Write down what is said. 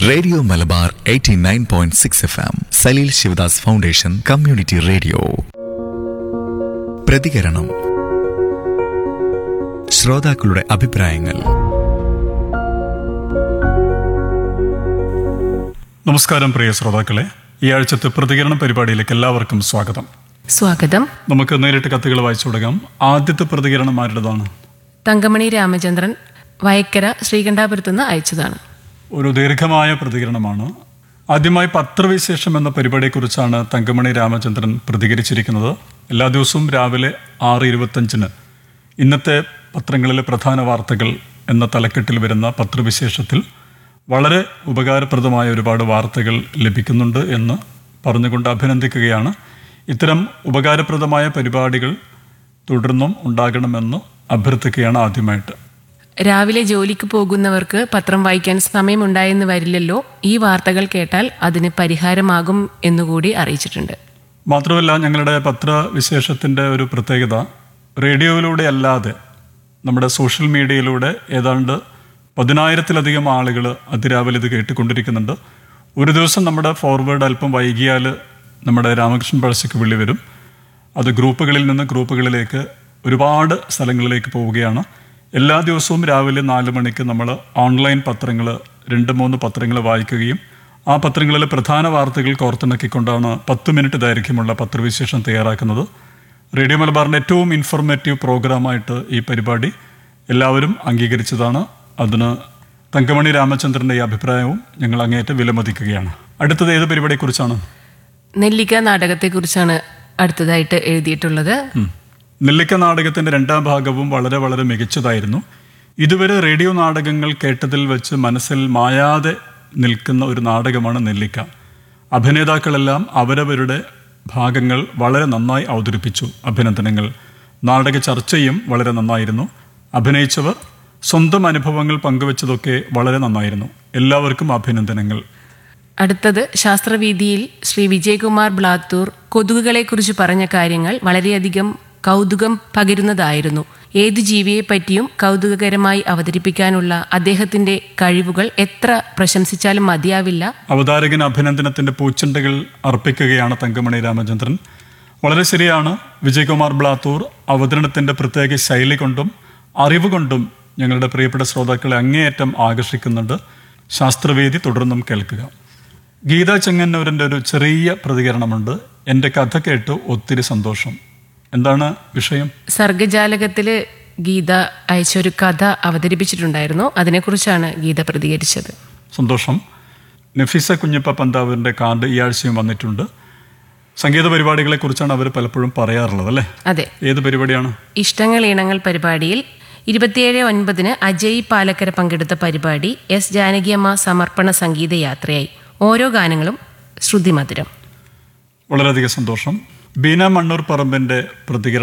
Radio Malabar 89.6 FM Saleel Sivadas foundation community radio. പ്രതികരണം. ശ്രോതാക്കളുടെ അഭിപ്രായങ്ങൾ. നമസ്കാരം പ്രിയ ശ്രോതാക്കളെ, ഈ ആഴ്ചത്തെ പ്രതികരണ പരിപാടിയിലേക്ക് എല്ലാവർക്കും സ്വാഗതം. നമുക്ക് നേരിട്ട് കത്തുകൾ വായിച്ചു തുടങ്ങാം. ആദ്യത്തെ പ്രതികരണം ആരുടേതാണ്? തങ്കമണി രാമചന്ദ്രൻ, വയക്കര, ശ്രീകണ്ഠാപുരത്ത് നിന്ന് അയച്ചതാണ്. ഒരു ദീർഘമായ പ്രതികരണമാണ്. ആദ്യമായി പത്രവിശേഷം എന്ന പരിപാടിയെക്കുറിച്ചാണ് തങ്കമണി രാമചന്ദ്രൻ പ്രതികരിച്ചിരിക്കുന്നത്. എല്ലാ ദിവസവും രാവിലെ 6:25 ഇന്നത്തെ പത്രങ്ങളിലെ പ്രധാന വാർത്തകൾ എന്ന തലക്കെട്ടിൽ വരുന്ന പത്രവിശേഷത്തിൽ വളരെ ഉപകാരപ്രദമായ ഒരുപാട് വാർത്തകൾ ലഭിക്കുന്നുണ്ട് എന്ന് പറഞ്ഞുകൊണ്ട് അഭിനന്ദിക്കുകയാണ്. ഇത്തരം ഉപകാരപ്രദമായ പരിപാടികൾ തുടർന്നും ഉണ്ടാകണമെന്ന് അഭ്യർത്ഥിക്കുകയാണ്. ആദ്യമായിട്ട്, രാവിലെ ജോലിക്ക് പോകുന്നവർക്ക് പത്രം വായിക്കാൻ സമയമുണ്ടായെന്ന് വരില്ലല്ലോ. ഈ വാർത്തകൾ കേട്ടാൽ അതിന് പരിഹാരമാകും എന്നുകൂടി അറിയിച്ചിട്ടുണ്ട്. മാത്രമല്ല, ഞങ്ങളുടെ പത്രവിശേഷത്തിൻ്റെ ഒരു പ്രത്യേകത, റേഡിയോയിലൂടെ അല്ലാതെ നമ്മുടെ സോഷ്യൽ മീഡിയയിലൂടെ ഏതാണ്ട് 10,000-ലധികം ആളുകൾ അതിരാവിലെ ഇത് കേട്ടുകൊണ്ടിരിക്കുന്നുണ്ട്. ഒരു ദിവസം നമ്മുടെ ഫോർവേഡ് അല്പം വൈകിയാൽ നമ്മുടെ രാമകൃഷ്ണൻ പഴശ്ശിക്ക് വിളി വരും. അത് ഗ്രൂപ്പുകളിൽ നിന്ന് ഗ്രൂപ്പുകളിലേക്ക് ഒരുപാട് സ്ഥലങ്ങളിലേക്ക് പോവുകയാണ്. എല്ലാ ദിവസവും രാവിലെ 4 മണിക്ക് നമ്മൾ ഓൺലൈൻ പത്രങ്ങൾ 2-3 പത്രങ്ങൾ വായിക്കുകയും ആ പത്രങ്ങളിലെ പ്രധാന വാർത്തകൾ കോർത്തിണക്കിക്കൊണ്ടാണ് 10 മിനിറ്റ് ദൈർഘ്യമുള്ള പത്രവിശേഷം തയ്യാറാക്കുന്നത്. റേഡിയോ മലബാറിൻ്റെ ഏറ്റവും ഇൻഫോർമേറ്റീവ് പ്രോഗ്രാമായിട്ട് ഈ പരിപാടി എല്ലാവരും അംഗീകരിച്ചതാണ്. അതിന് തങ്കമണി രാമചന്ദ്രൻ്റെ ഈ അഭിപ്രായവും ഞങ്ങൾ അങ്ങേയറ്റം വിലമതിക്കുകയാണ്. അടുത്തത് ഏത് പരിപാടിയെക്കുറിച്ചാണ്? നെല്ലിക്ക നാടകത്തെക്കുറിച്ചാണ് അടുത്തതായിട്ട് എഴുതിയിട്ടുള്ളത്. നെല്ലിക്ക നാടകത്തിൻ്റെ 2ാം ഭാഗവും വളരെ വളരെ മികച്ചതായിരുന്നു. ഇതുവരെ റേഡിയോ നാടകങ്ങൾ കേട്ടതിൽ വെച്ച് മനസ്സിൽ മായാതെ നിൽക്കുന്ന ഒരു നാടകമാണ് നെല്ലിക്ക. അഭിനേതാക്കളെല്ലാം അവരവരുടെ ഭാഗങ്ങൾ വളരെ നന്നായി അവതരിപ്പിച്ചു. അഭിനന്ദനങ്ങൾ. നാടക ചർച്ചയും വളരെ നന്നായിരുന്നു. അഭിനയിച്ചവർ സ്വന്തം അനുഭവങ്ങൾ പങ്കുവച്ചതൊക്കെ വളരെ നന്നായിരുന്നു. എല്ലാവർക്കും അഭിനന്ദനങ്ങൾ. അടുത്തത് ശാസ്ത്രവീതിയിൽ ശ്രീ വിജയകുമാർ ബ്ലാത്തൂർ കൊതുകുകളെക്കുറിച്ച് പറഞ്ഞ കാര്യങ്ങൾ വളരെയധികം കൗതുകം പകരുന്നതായിരുന്നു. ഏതു ജീവിയെ പറ്റിയും കൗതുകകരമായി അവതരിപ്പിക്കാനുള്ള അദ്ദേഹത്തിന്റെ കഴിവുകൾ എത്ര പ്രശംസിച്ചാലും മതിയാവില്ല. അവതാരകന് അഭിനന്ദനത്തിന്റെ പൂച്ചെണ്ടുകൾ അർപ്പിക്കുകയാണ് തങ്കമണി രാമചന്ദ്രൻ. വളരെ ശരിയാണ്. വിജയകുമാർ ബ്ലാത്തൂർ അവതരണത്തിന്റെ പ്രത്യേക ശൈലി കൊണ്ടും അറിവ് കൊണ്ടും ഞങ്ങളുടെ പ്രിയപ്പെട്ട ശ്രോതാക്കളെ അങ്ങേയറ്റം ആകർഷിക്കുന്നുണ്ട്. ശാസ്ത്രവേദി തുടർന്നും കേൾക്കുക. ഗീത ചെങ്ങന്നൂരിൻ്റെ ഒരു ചെറിയ പ്രതികരണമുണ്ട്. എൻ്റെ കഥ കേട്ട് ഒത്തിരി സന്തോഷം. എന്താണ് വിഷയം? സർഗജാലകത്തില് ഗീത അയച്ചൊരു കഥ അവതരിപ്പിച്ചിട്ടുണ്ടായിരുന്നു. അതിനെക്കുറിച്ചാണ് ഗീത പ്രതികരിച്ചത്. സന്തോഷം. നഫീസ കുഞ്ഞപ്പ പന്താവിൻ്റെ കാർഡ് ഈ ആഴ്ചയും വന്നിട്ടുണ്ട്. സംഗീത പരിപാടികളെ കുറിച്ചാണ് അവർ പലപ്പോഴും പറയാറുള്ളത്, അല്ലേ? അതെ. ഏത് പരിപാടിയാണ്? ഇഷ്ടങ്ങൾ ഈണങ്ങൾ പരിപാടിയിൽ 27/9 അജയ് പാലക്കര പങ്കെടുത്ത പരിപാടി എസ് ജാനകിയമ്മ സമർപ്പണ സംഗീത യാത്രയായി. ഓരോ ഗാനങ്ങളും ശ്രുതിമധുരം. വളരെയധികം സന്തോഷം. ബീന മണ്ണൂർ പറമ്പിൻ്റെ പ്രതികരണം